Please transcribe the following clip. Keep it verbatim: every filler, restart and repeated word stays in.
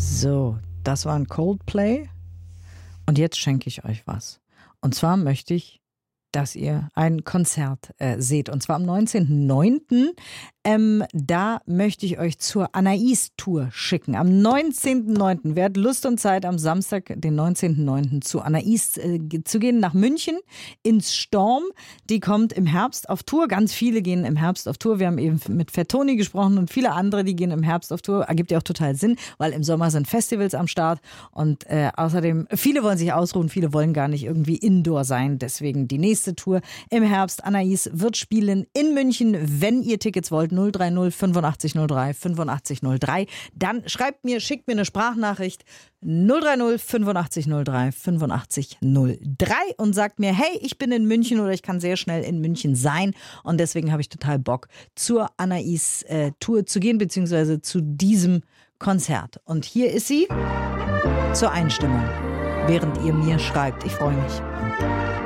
So, das war ein Coldplay. Und jetzt schenke ich euch was. Und zwar möchte ich, dass ihr ein Konzert äh, seht. Und zwar am neunzehnten neunten Ähm, da möchte ich euch zur Anais-Tour schicken. Am neunzehnten neunten Wer hat Lust und Zeit, am Samstag, den neunzehnten neunten zu Anais äh, zu gehen, nach München, ins Storm. Die kommt im Herbst auf Tour. Ganz viele gehen im Herbst auf Tour. Wir haben eben mit Fettoni gesprochen und viele andere, die gehen im Herbst auf Tour. Ergibt ja auch total Sinn, weil im Sommer sind Festivals am Start. Und äh, außerdem, viele wollen sich ausruhen, viele wollen gar nicht irgendwie Indoor sein. Deswegen die nächste Tour im Herbst. Anais wird spielen in München. Wenn ihr Tickets wollt, null drei null fünfundachtzig null drei fünfundachtzig null drei. Dann schreibt mir, schickt mir eine Sprachnachricht null drei null fünfundachtzig null drei fünfundachtzig null drei und sagt mir, hey, ich bin in München oder ich kann sehr schnell in München sein und deswegen habe ich total Bock, zur Anais äh, Tour zu gehen, beziehungsweise zu diesem Konzert. Und hier ist sie zur Einstimmung, während ihr mir schreibt. Ich freue mich.